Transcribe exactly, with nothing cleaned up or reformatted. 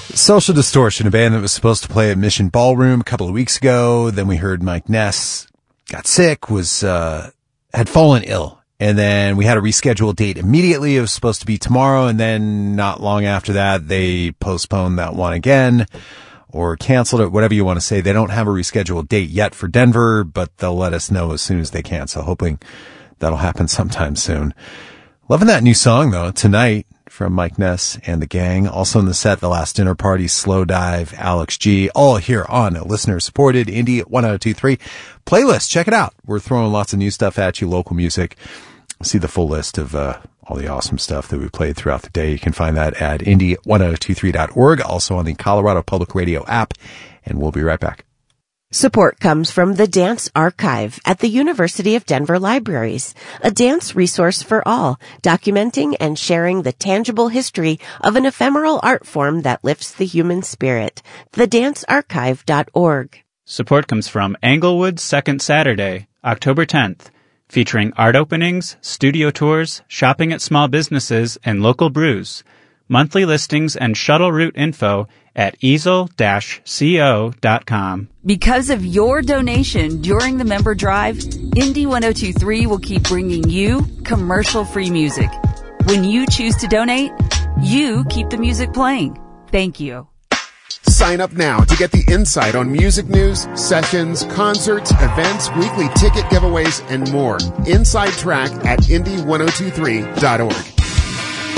Social Distortion, a band that was supposed to play at Mission Ballroom a couple of weeks ago. Then we heard Mike Ness got sick, was, uh, had fallen ill. And then we had a rescheduled date immediately. It was supposed to be tomorrow. And then not long after that, they postponed that one again or canceled it, whatever you want to say. They don't have a rescheduled date yet for Denver, but they'll let us know as soon as they can. So hoping that'll happen sometime soon. Loving that new song though, Tonight, from Mike Ness and the gang. Also in the set, The Last Dinner Party, Slow Dive, Alex G. All here on a listener-supported Indie one oh two three playlist. Check it out. We're throwing lots of new stuff at you, local music. See the full list of uh, all the awesome stuff that we played throughout the day. You can find that at indie one oh two three dot org, also on the Colorado Public Radio app. And we'll be right back. Support comes from the Dance Archive at the University of Denver Libraries, a dance resource for all, documenting and sharing the tangible history of an ephemeral art form that lifts the human spirit. the dance archive dot org. Support comes from Englewood Second Saturday, October tenth, featuring art openings, studio tours, shopping at small businesses, and local brews. Monthly listings and shuttle route info at easel dash co dot com. Because of your donation during the member drive, Indie one oh two three will keep bringing you commercial-free music. When you choose to donate, you keep the music playing. Thank you. Sign up now to get the insight on music news, sessions, concerts, events, weekly ticket giveaways, and more. Inside Track at indie one oh two three dot org.